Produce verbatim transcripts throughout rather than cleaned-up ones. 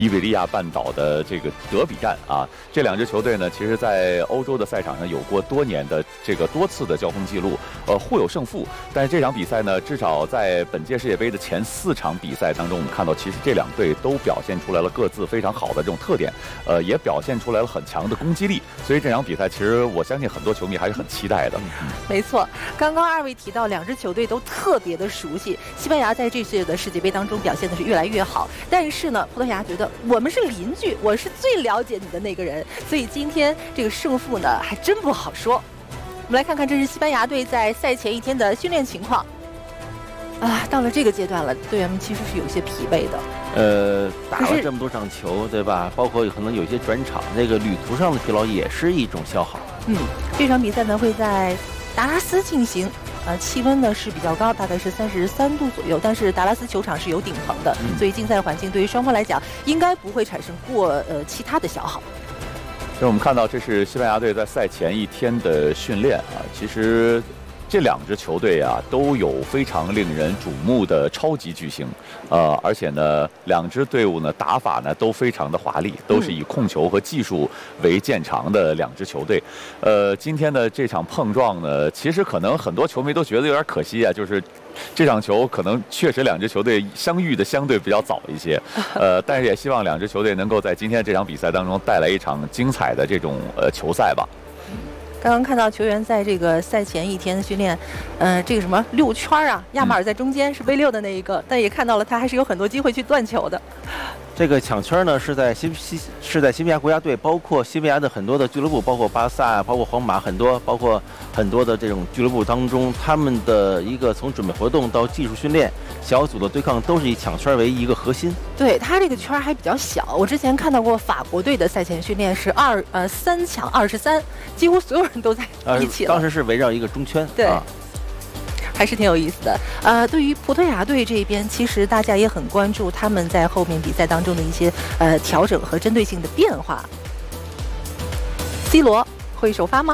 伊比利亚半岛的这个德比战啊，这两支球队呢，其实在欧洲的赛场上有过多年的这个多次的交锋记录，呃，互有胜负。但是这场比赛呢，至少在本届世界杯的前四场比赛当中，我们看到其实这两队都表现出来了各自非常好的这种特点，呃，也表现出来了很强的攻击力。所以这场比赛，其实我相信很多球迷还是很期待的。 没错，刚刚二位提到两支球队都特别的熟悉，西班牙在这届的世界杯当中表现的是越来越好，但是呢，葡萄牙觉得我们是邻居，我是最了解你的那个人，所以今天这个胜负呢还真不好说。我们来看看这是西班牙队在赛前一天的训练情况。啊，到了这个阶段了，队员们其实是有些疲惫的。 呃，打了这么多场球，对吧？包括可能有些转场，那个旅途上的疲劳也是一种消耗。 嗯，这场比赛呢会在达拉斯进行。呃，气温呢是比较高，大概是三十三度左右，但是达拉斯球场是有顶棚的，嗯、所以竞赛环境对于双方来讲应该不会产生过呃其他的消耗。 就我们看到，这是西班牙队在赛前一天的训练啊，其实。这两支球队啊，都有非常令人瞩目的超级巨星，呃，而且呢，两支队伍呢打法呢都非常的华丽，都是以控球和技术为见长的两支球队。呃，今天的这场碰撞呢，其实可能很多球迷都觉得有点可惜啊，就是这场球可能确实两支球队相遇的相对比较早一些，呃，但是也希望两支球队能够在今天这场比赛当中带来一场精彩的这种呃球赛吧。 刚刚看到球员在这个赛前一天的训练，呃，这个什么六圈啊，亚马尔在中间是 V 六的那一个，但也看到了他还是有很多机会去断球的。 这个抢圈呢是在西西是在西班牙国家队，包括西班牙的很多的俱乐部，包括巴萨，包括皇马，很多包括很多的这种俱乐部当中，他们的一个从准备活动到技术训练、小组的对抗，都是以抢圈为一个核心。 对他这个圈还比较小，我之前看到过法国队的赛前训练是二呃三抢二十三，几乎所有人都在一起了。 呃、当时是围绕一个中圈。 对。 啊还是挺有意思的。呃，对于葡萄牙队这边，其实大家也很关注他们在后面比赛当中的一些呃调整和针对性的变化。C 罗会首发吗？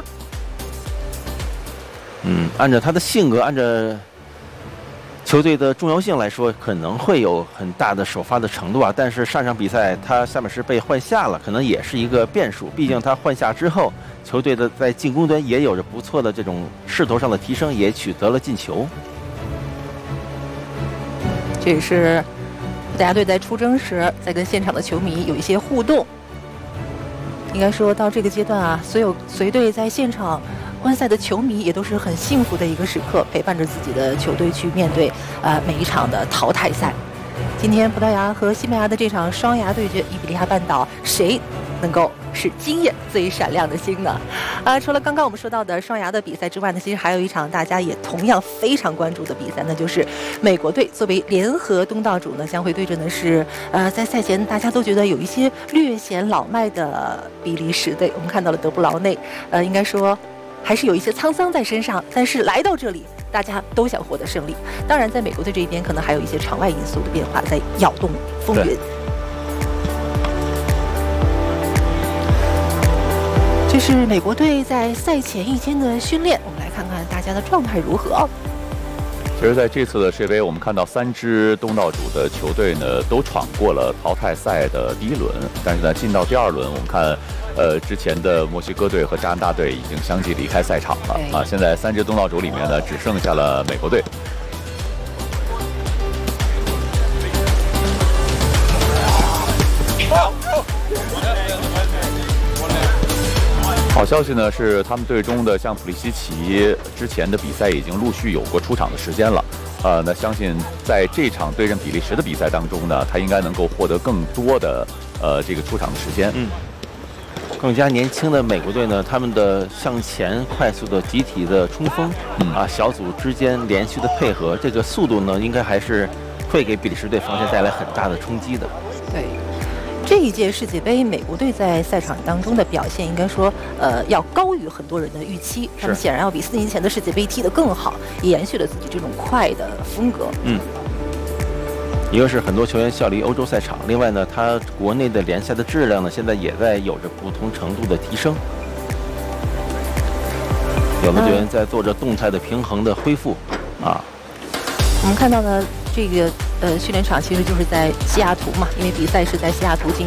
嗯，按照他的性格，按照球队的重要性来说，可能会有很大的首发的程度啊。但是上场比赛他下面是被换下了，可能也是一个变数。毕竟他换下之后，球队的在进攻端也有着不错的这种势头上的提升，也取得了进球。 这也是葡萄牙队在出征时在跟现场的球迷有一些互动。应该说到这个阶段啊，所有随队在现场观赛的球迷也都是很幸福的一个时刻，陪伴着自己的球队去面对呃每一场的淘汰赛。今天葡萄牙和西班牙的这场双牙对决，伊比利亚半岛谁能够是今夜最闪亮的星呢？啊，除了刚刚我们说到的双牙的比赛之外呢，其实还有一场大家也同样非常关注的比赛，那就是美国队作为联合东道主呢，将会对阵的是呃在赛前大家都觉得有一些略显老迈的比利时队。我们看到了德布劳内，呃，应该说还是有一些沧桑在身上，但是来到这里，大家都想获得胜利。当然，在美国队这边，可能还有一些场外因素的变化在扰动风云。这是美国队在赛前一天的训练，我们来看看大家的状态如何。 其实在这次的世界杯，我们看到三支东道主的球队呢，都闯过了淘汰赛的第一轮，但是呢，进到第二轮，我们看，呃，之前的墨西哥队和加拿大队已经相继离开赛场了啊。现在三支东道主里面呢，只剩下了美国队。好消息呢是，他们队中的像普利西奇之前的比赛已经陆续有过出场的时间了，呃，那相信在这场对阵比利时的比赛当中呢，他应该能够获得更多的呃这个出场的时间。 嗯，更加年轻的美国队呢，他们的向前快速的集体的冲锋，嗯啊，小组之间连续的配合，这个速度呢，应该还是会给比利时队防线带来很大的冲击的。 对。这一届世界杯，美国队在赛场当中的表现，应该说，呃，要高于很多人的预期。他们显然要比四年前的世界杯踢得更好，也延续了自己这种快的风格。 嗯，一个是很多球员效力欧洲赛场，另外呢，他国内的联赛的质量呢，现在也在有着不同程度的提升。有的球员在做着动态的平衡的恢复，啊。 我们看到呢。 这个呃训练场其实就是在西雅图嘛，因为比赛是在西雅图进